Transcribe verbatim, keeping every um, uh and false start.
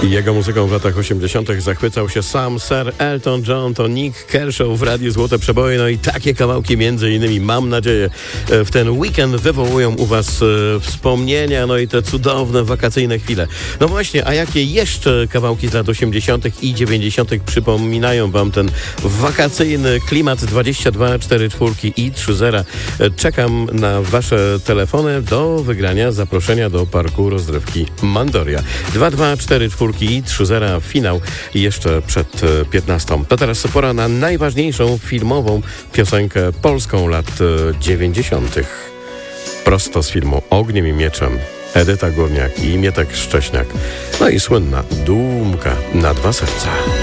Jego muzyką w latach osiemdziesiątych zachwycał się sam Sir Elton John, to Nick Kershaw w Radiu Złote Przeboje, no i takie kawałki między innymi, mam nadzieję, w ten weekend wywołują u Was wspomnienia, no i te cudowne wakacyjne chwile. No właśnie, a jakie jeszcze kawałki z lat osiemdziesiątych i dziewięćdziesiątych przypominają Wam ten wakacyjny klimat? Dwadzieścia dwa cztery cztery i trzy zero. Czekam na Wasze telefony do wygrania zaproszenia do parku rozrywki Mandoria. dwa dwa cztery cztery i trzy zero, finał jeszcze przed piętnastą. To teraz pora na najważniejszą filmową piosenkę polską lat dziewięćdziesiątych. Prosto z filmu Ogniem i Mieczem. Edyta Górniak i Mietek Szcześniak. No i słynna Dumka na dwa serca.